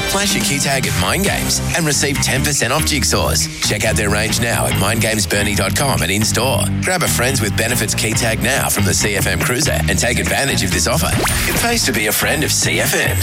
Flash your key tag at Mind Games and receive 10% off jigsaws. Check out their range now at mindgamesburnie.com and in-store. Grab a Friends with Benefits key tag now from the CFM Cruiser and take advantage of this offer. It pays to be a friend of CFM.